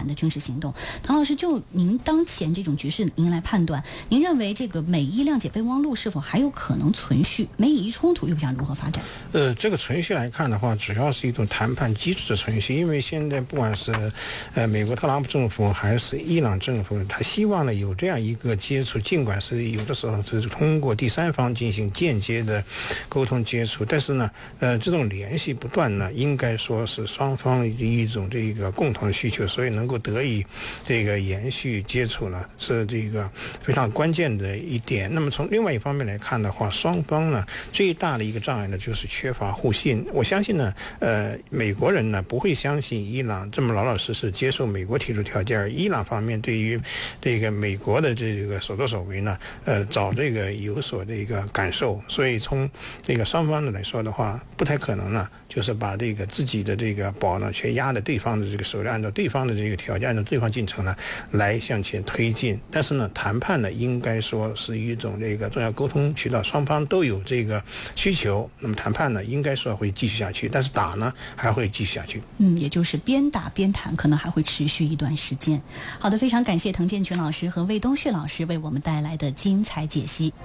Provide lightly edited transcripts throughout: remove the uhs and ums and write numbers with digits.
盘的军事行动。唐老师，就您当前这种局势，您来判断，您认为这个美伊谅解备忘录是否还有可能存续？美以伊冲突又将如何发展？ 这个存续来看的话，主要是一种谈判机制的存续，因为现在不管是美国特朗普政府还是伊朗政府，他希望呢有这样一个接触，尽管是有的时候是通过第三方进行间接的沟通接触，但是呢，这种联系不断呢，应该说是双方一种这个共同的需求，所以能够得以这个延续接触呢，是这个非常关键的一点。那么从另外一方面来看的话，双方呢最大的一个障碍呢就是缺乏互信。我相信呢，美国人呢不会相信伊朗这么老老实实接受美国提出条件，而伊朗方面对于这个美国的这个所作所为呢，早这个有所这个感受，所以从这个双方的来说的话，不太可能呢，就是把这个自己的这个宝呢，全压在对方的这个手里，按照对方的这个条件，按照对方进程呢来向前推进。但是呢，谈判呢，应该说是一种这个重要沟通渠道，双方都有这个需求，那么谈判呢，应该说会继续下去，但是打呢还会继续下去。 也就是边打边谈，可能还会持续一段时间。好的，非常感谢滕建群老师和魏东旭老师为我们带来的精彩解析。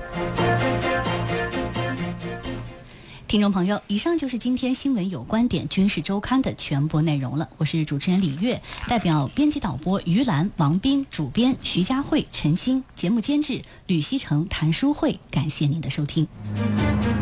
听众朋友，以上就是今天新闻有观点军事周刊的全部内容了。我是主持人李月，代表编辑导播于兰、王斌，主编徐佳慧、陈星，节目监制吕希成、谭淑慧，感谢您的收听。